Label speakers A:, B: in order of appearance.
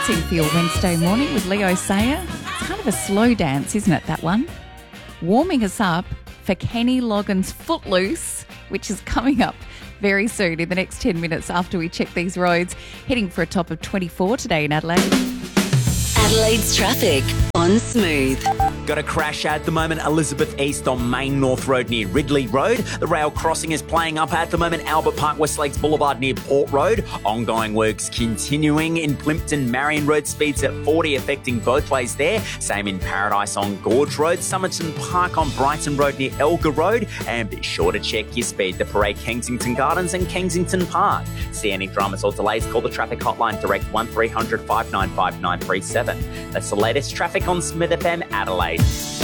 A: For your Wednesday morning with Leo Sayer. It's kind of a slow dance, isn't it, that one? Warming us up for Kenny Loggins' Footloose, which is coming up very soon in the next 10 minutes after we check these roads. Heading for a top of 24 today in Adelaide.
B: Adelaide's traffic on Smooth.
C: Got a crash at the moment, Elizabeth East on Main North Road near Ridley Road. The rail crossing is playing up at the moment, Albert Park, West Lakes Boulevard near Port Road. Ongoing works continuing in Plimpton, Marion Road, speeds at 40 affecting both ways there. Same in Paradise on Gorge Road, Somerton Park on Brighton Road near Elgar Road. And be sure to check your speed to Parade Kensington Gardens and Kensington Park. See any dramas or delays, call the traffic hotline direct 1300 595 937. That's the latest traffic on Smith FM Adelaide.